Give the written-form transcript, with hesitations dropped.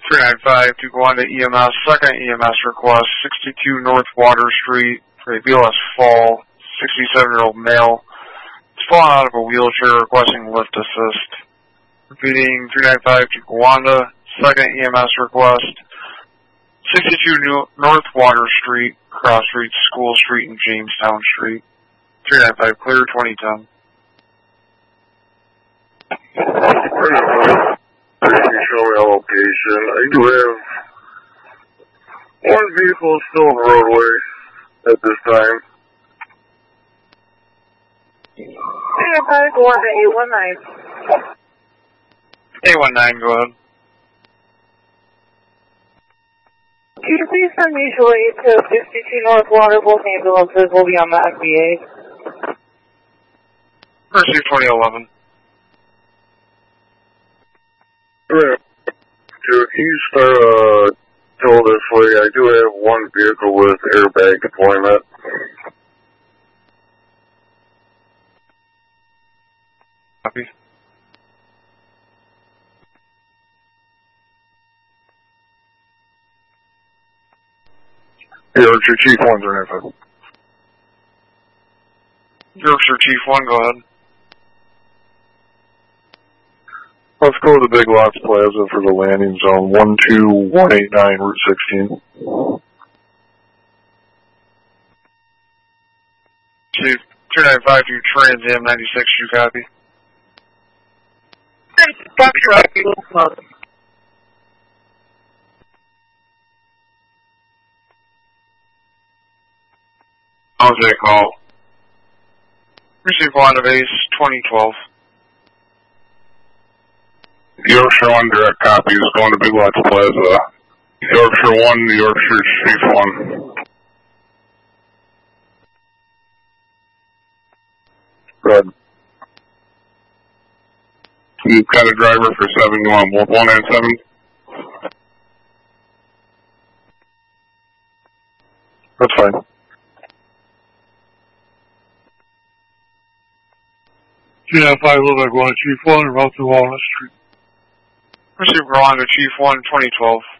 395 to Gowanda EMS, second EMS request, 62 North Water Street for a BLS fall, 67-year-old male. He's fallen out of a wheelchair requesting lift assist. Repeating 395 to Gowanda, second EMS request, 62 North Water Street, Cross Street, School Street, and Jamestown Street. 395 clear, 2010. Show me a location. I do have one vehicle still on the roadway at this time. 395, go on to 819. 819, go ahead. Could you please send mutual aid to 62 North Water? Both ambulances will be on the FBA. Mercy 2011. Alright. Can you start tow this way? I do have one vehicle with airbag deployment. Copy. Yorkshire Chief 135. Yorkshire Chief 1, go ahead. Let's go to the Big Lots Plaza for the landing zone, 12189 Route 16. Chief 295 to Trans Am 96, you copy. How's that call? Receive one of Ace 2012. Yorkshire 1 direct copy is going to Big Lots Plaza. Yorkshire 1, Yorkshire Chief 1. Red. You've got a driver for 7 going 197. That's fine. 295 Little Iguana Chief 1, route to Walnut Street. Receive Rwanda Chief 1, 2012.